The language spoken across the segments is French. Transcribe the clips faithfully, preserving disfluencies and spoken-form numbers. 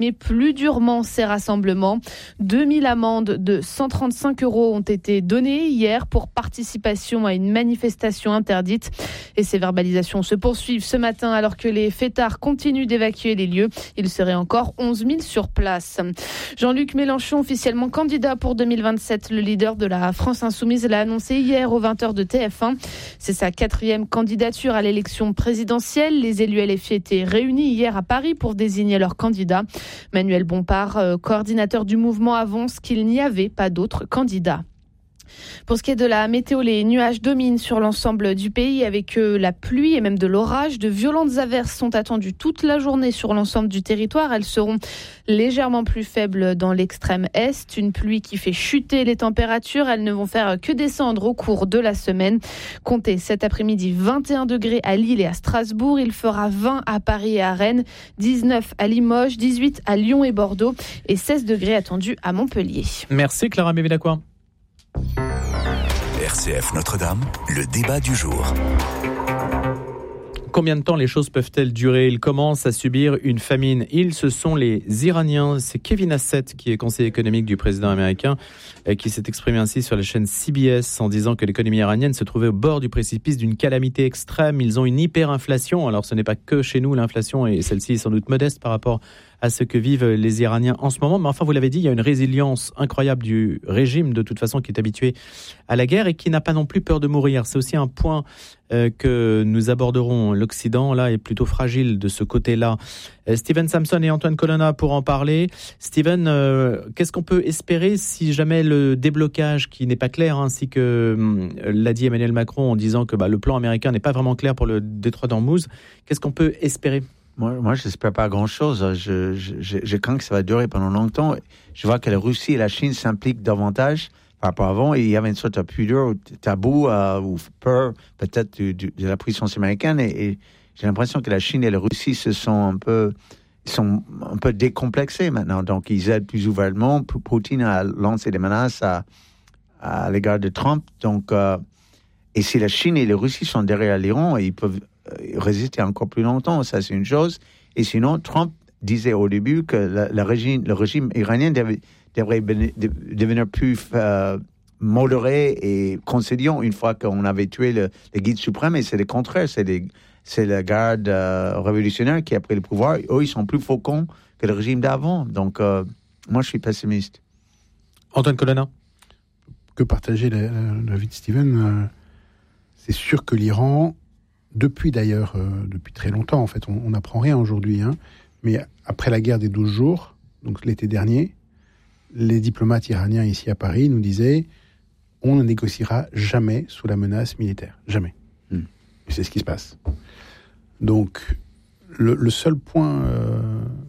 mais plus durement ces rassemblements. deux mille amendes de cent trente-cinq euros ont été données hier pour participation à une manifestation interdite. Et ces verbalisations se poursuivent ce matin alors que les fêtards continuent d'évacuer les lieux. Il serait encore onze mille sur place. Jean-Luc Mélenchon, officiellement candidat pour deux mille vingt-sept, le leader de la France Insoumise, l'a annoncé hier aux vingt heures de T F un. C'est sa quatrième candidature à l'élection présidentielle. Les élus L F I étaient réunis hier à Paris pour désigner leur candidat. Manuel Bompard, euh, coordinateur du mouvement, avance qu'il n'y avait pas d'autres candidats. Pour ce qui est de la météo, les nuages dominent sur l'ensemble du pays avec la pluie et même de l'orage. De violentes averses sont attendues toute la journée sur l'ensemble du territoire. Elles seront légèrement plus faibles dans l'extrême est. Une pluie qui fait chuter les températures. Elles ne vont faire que descendre au cours de la semaine. Comptez cet après-midi vingt et un degrés à Lille et à Strasbourg. Il fera vingt à Paris et à Rennes, dix-neuf à Limoges, dix-huit à Lyon et Bordeaux et seize degrés attendus à Montpellier. Merci Clara Mévélacqua. R C F Notre-Dame, le débat du jour. Combien de temps les choses peuvent-elles durer ? Ils commencent à subir une famine. Ils, ce sont les Iraniens. C'est Kevin Hassett, qui est conseiller économique du président américain, qui s'est exprimé ainsi sur la chaîne C B S en disant que l'économie iranienne se trouvait au bord du précipice d'une calamité extrême. Ils ont une hyperinflation. Alors ce n'est pas que chez nous l'inflation, et celle-ci est sans doute modeste par rapport à ce que vivent les Iraniens en ce moment. Mais enfin, vous l'avez dit, il y a une résilience incroyable du régime, de toute façon, qui est habitué à la guerre et qui n'a pas non plus peur de mourir. C'est aussi un point euh, que nous aborderons. L'Occident, là, est plutôt fragile de ce côté-là. Euh, Steven Samson et Antoine Colonna pour en parler. Steven, euh, qu'est-ce qu'on peut espérer si jamais le déblocage, qui n'est pas clair, ainsi que euh, l'a dit Emmanuel Macron en disant que bah, le plan américain n'est pas vraiment clair pour le détroit d'Ormuz, qu'est-ce qu'on peut espérer ? Moi, moi je n'espère pas grand-chose. Je, je, je, je crains que ça va durer pendant longtemps. Je vois que la Russie et la Chine s'impliquent davantage par rapport à avant. Et il y avait une sorte de pudeur, tabou euh, ou peur peut-être de, de, de la puissance américaine. Et, et j'ai l'impression que la Chine et la Russie se sont un peu, sont un peu décomplexés maintenant. Donc, ils aident plus ouvertement. Poutine a lancé des menaces à, à l'égard de Trump. Donc, euh, et si la Chine et la Russie sont derrière l'Iran, ils peuvent résister encore plus longtemps, ça c'est une chose. Et sinon, Trump disait au début que la, la régime, le régime iranien devait, devrait devenir plus euh, modéré et conciliant une fois qu'on avait tué le, le guide suprême. Et c'est le contraire, c'est, les, c'est la garde euh, révolutionnaire qui a pris le pouvoir. Eux, ils sont plus faucons que le régime d'avant. Donc, euh, moi, je suis pessimiste. Antoine Colonna. Que partager l'avis de Steven, euh, c'est sûr que l'Iran, depuis d'ailleurs, euh, depuis très longtemps en fait, on n'apprend rien aujourd'hui, hein, mais après la guerre des douze jours, donc l'été dernier, les diplomates iraniens ici à Paris nous disaient on ne négociera jamais sous la menace militaire, jamais. Mm. Et c'est ce qui se passe. Donc le, le seul point euh,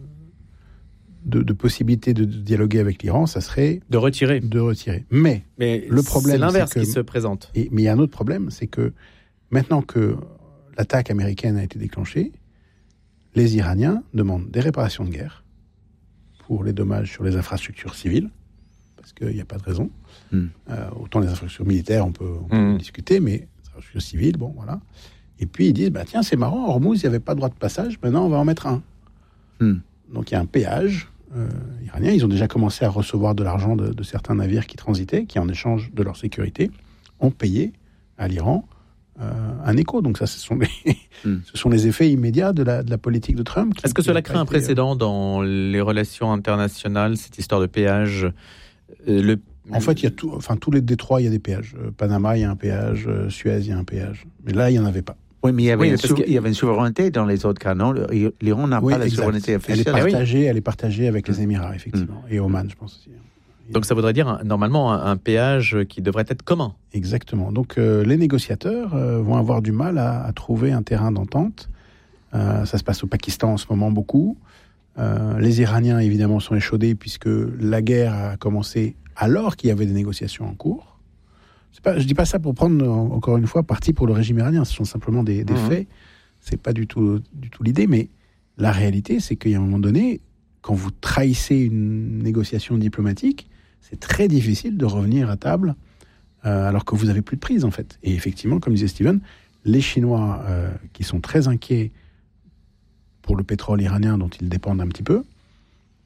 de, de possibilité de, de dialoguer avec l'Iran, ça serait de retirer, de retirer. Mais, mais le problème, c'est l'inverse c'est que, qui se présente. Et, mais il y a un autre problème, c'est que maintenant que l'attaque américaine a été déclenchée, les Iraniens demandent des réparations de guerre pour les dommages sur les infrastructures civiles, parce qu'il n'y a pas de raison. Mm. Euh, autant les infrastructures militaires, on peut, on peut mm. discuter, mais les infrastructures civiles, bon, voilà. Et puis ils disent, bah, tiens, c'est marrant, Hormuz, il n'y avait pas de droit de passage, maintenant on va en mettre un. Mm. Donc il y a un péage euh, iranien. Ils ont déjà commencé à recevoir de l'argent de, de certains navires qui transitaient, qui en échange de leur sécurité, ont payé à l'Iran Euh, un écho. Donc ça, ce sont les, mm. ce sont les effets immédiats de la, de la politique de Trump. Qui, Est-ce que cela crée un été, précédent euh... dans les relations internationales, cette histoire de péage euh, le... En fait, il y a tout, enfin, tous les détroits, il y a des péages. Euh, Panama, il y a un péage. Euh, Suez, il y a un péage. Mais là, il n'y en avait pas. Oui, mais il y avait, oui, une, sou- il y avait une souveraineté dans les autres cas, non ? L'Iran n'a oui, pas la exact. souveraineté officielle. Elle est partagée, elle est partagée avec les Émirats, effectivement. Mm. Et Oman, je pense aussi. Donc ça voudrait dire normalement un, un péage qui devrait être commun. Exactement. Donc euh, les négociateurs euh, vont avoir du mal à, à trouver un terrain d'entente. Euh, ça se passe au Pakistan en ce moment beaucoup. Euh, les Iraniens évidemment sont échaudés puisque la guerre a commencé alors qu'il y avait des négociations en cours. C'est pas, je dis pas ça pour prendre encore une fois parti pour le régime iranien. Ce sont simplement des, des mmh. faits. C'est pas du tout, du tout l'idée. Mais la réalité, c'est qu'à un moment donné, quand vous trahissez une négociation diplomatique, c'est très difficile de revenir à table euh, alors que vous n'avez plus de prise, en fait. Et effectivement, comme disait Steven, les Chinois, euh, qui sont très inquiets pour le pétrole iranien dont ils dépendent un petit peu,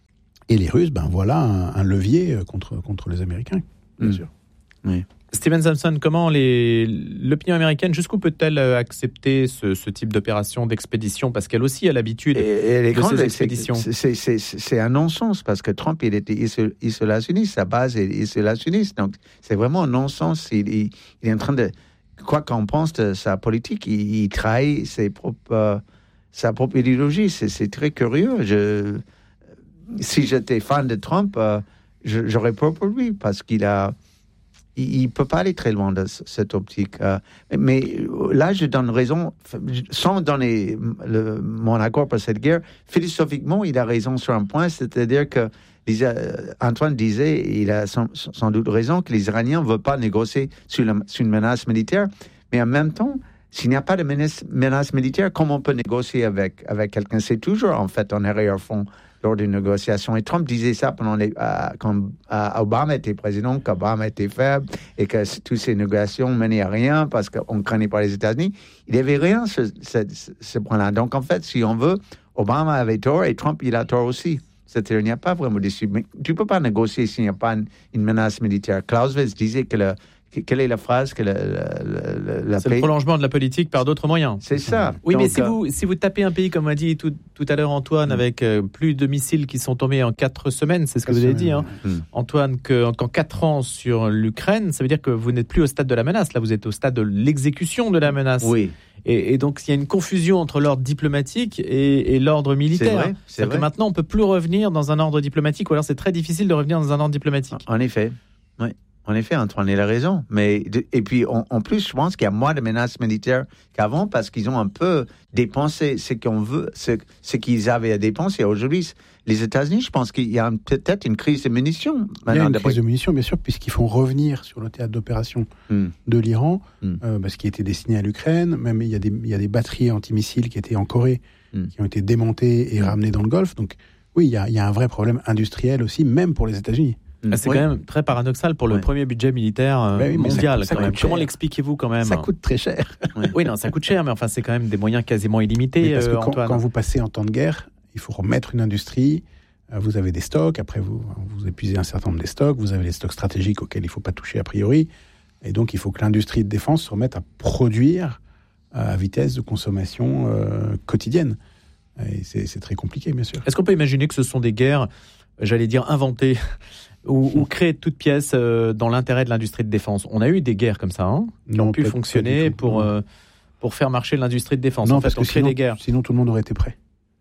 Et les Russes, ben voilà un, un levier contre, contre les Américains, bien mmh. sûr. Oui. Stephen Samson, comment les, l'opinion américaine, jusqu'où peut-elle accepter ce, ce type d'opération, d'expédition, parce qu'elle aussi a l'habitude et, et de ces expéditions. C'est, c'est, c'est, c'est un non-sens, parce que Trump, il était isolationniste, sa base est isolationniste, donc c'est vraiment un non-sens. Il, il, il est en train de, quoi qu'on pense de sa politique, il, il trahit ses propres, euh, sa propre idéologie. C'est, c'est très curieux. Je, si j'étais fan de Trump, euh, je, j'aurais peur pour lui, parce qu'il a... Il ne peut pas aller très loin de cette optique. Euh, mais là, je donne raison, sans donner le, mon accord pour cette guerre, philosophiquement, il a raison sur un point, c'est-à-dire que les, euh, Antoine disait, il a sans, sans doute raison, que les Iraniens ne veulent pas négocier sur, la, sur une menace militaire, mais en même temps, s'il n'y a pas de menace, menace militaire, comment on peut négocier avec, avec quelqu'un? C'est toujours, en fait, en arrière-fond lors d'une négociation. Et Trump disait ça pendant les, euh, quand euh, Obama était président, qu'Obama était faible et que toutes ces négociations menaient à rien parce qu'on ne craignait pas les États-Unis. Il n'y avait rien sur ce, ce, ce point-là. Donc, en fait, si on veut, Obama avait tort et Trump, il a tort aussi. C'est-à-dire, il n'y a pas vraiment d'issue. Mais tu ne peux pas négocier s'il n'y a pas une, une menace militaire. Clausewitz disait que le Quelle est la phrase que la, la, la, la C'est paix... le prolongement de la politique par d'autres moyens. C'est ça. Oui, Donc, mais si, euh... vous, si vous tapez un pays, comme a dit tout, tout à l'heure Antoine, mmh. avec euh, plus de missiles qui sont tombés en quatre semaines, c'est ce que vous avez dit, hein, mmh. Antoine, que, qu'en quatre ans sur l'Ukraine, ça veut dire que vous n'êtes plus au stade de la menace. Là, vous êtes au stade de l'exécution de la menace. Oui. Et, et donc, il y a une confusion entre l'ordre diplomatique et, et l'ordre militaire. C'est vrai. C'est C'est-à-dire vrai. que maintenant, on ne peut plus revenir dans un ordre diplomatique, ou alors c'est très difficile de revenir dans un ordre diplomatique. En effet, oui. En effet, Antoine, il a raison. Mais, et puis, en, en plus, je pense qu'il y a moins de menaces militaires qu'avant parce qu'ils ont un peu dépensé ce qu'on veut, ce, ce qu'ils avaient à dépenser. Aujourd'hui, les États-Unis, je pense qu'il y a peut-être une crise de munitions. Il y a une crise de munitions, bien sûr, puisqu'ils font revenir sur le théâtre d'opération mm. de l'Iran, mm. euh, parce qu'il était destiné à l'Ukraine. Même il y a des, il y a des batteries antimissiles qui étaient en Corée, mm. qui ont été démontées et mm. ramenées dans le Golfe. Donc, oui, il y a, il y a un vrai problème industriel aussi, même pour les États-Unis. Ah, c'est oui. quand même très paradoxal pour le oui. premier budget militaire euh, oui, mondial. Ça, ça quand même. Comment cher. l'expliquez-vous quand même? Ça coûte très cher. Oui. oui, non, ça coûte cher, mais enfin, c'est quand même des moyens quasiment illimités. Parce que euh, quand, Antoine. quand vous passez en temps de guerre, il faut remettre une industrie. Euh, vous avez des stocks. Après, vous, vous épuisez un certain nombre des stocks. Vous avez les stocks stratégiques auxquels il ne faut pas toucher a priori. Et donc, il faut que l'industrie de défense se remette à produire euh, à vitesse de consommation euh, quotidienne. Et c'est, c'est très compliqué, bien sûr. Est-ce qu'on peut imaginer que ce sont des guerres, j'allais dire, inventées ou, ou créées de toutes pièces euh, dans l'intérêt de l'industrie de défense? On a eu des guerres comme ça, hein, qui non, ont pu fonctionner pour, euh, pour faire marcher l'industrie de défense. Non, en fait, parce que on crée sinon, des guerres. Sinon, tout le monde aurait été prêt.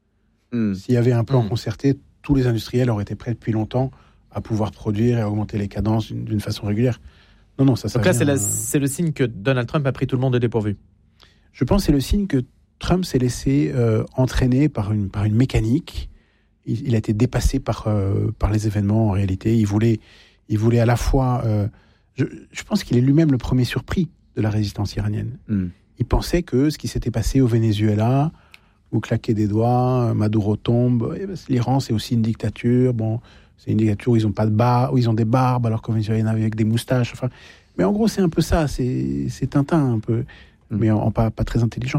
Mm. S'il y avait un plan mm. concerté, tous les industriels auraient été prêts depuis longtemps à pouvoir produire et à augmenter les cadences d'une, d'une façon régulière. Non, non, ça, ça Donc là, vient, c'est, la, euh... c'est le signe que Donald Trump a pris tout le monde de dépourvu. Je pense que c'est le signe que Trump s'est laissé euh, entraîner par une, par une mécanique. Il, il a été dépassé par, euh, par les événements en réalité. Il voulait, il voulait à la fois... Euh, je, je pense qu'il est lui-même le premier surpris de la résistance iranienne. Mm. Il pensait que ce qui s'était passé au Venezuela, où claquer des doigts, Maduro tombe, et ben, l'Iran c'est aussi une dictature. Bon, c'est une dictature où ils ont pas de bar, où ils ont des barbes alors qu'au Venezuela il y en avait avec des moustaches. Enfin, mais en gros c'est un peu ça, c'est, c'est Tintin un peu, mm. mais en, en pas, pas très intelligent.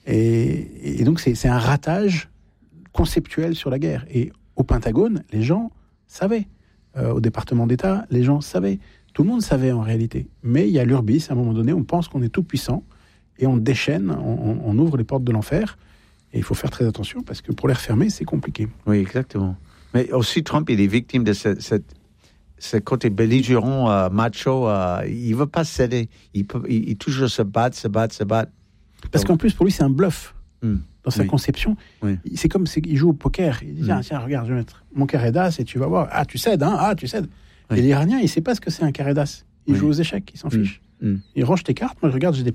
Et, et donc, c'est, c'est un ratage conceptuel sur la guerre. Et au Pentagone, les gens savaient. Euh, au département d'État, les gens savaient. Tout le monde savait en réalité. Mais il y a l'urbis, à un moment donné, on pense qu'on est tout puissant et on déchaîne, on, on ouvre les portes de l'enfer. Et il faut faire très attention parce que pour les refermer, c'est compliqué. Oui, exactement. Mais aussi, Trump, il est victime de ce, ce, ce côté belligérant, euh, macho. Euh, il ne veut pas céder. Il, peut, il, il toujours se battre, se battre, se battre. Parce qu'en plus, pour lui, c'est un bluff. Mmh. Dans sa oui. conception, oui. c'est comme s'il joue au poker. Il dit, mmh. tiens, tiens, regarde, je vais mettre mon carré d'as et tu vas voir. Ah, tu cèdes, hein Ah, tu cèdes. Oui. Et l'Iranien, il ne sait pas ce que c'est un carré d'as. Il oui. joue aux échecs, il s'en fiche. Mmh. Il range tes cartes. Moi, je regarde, j'ai des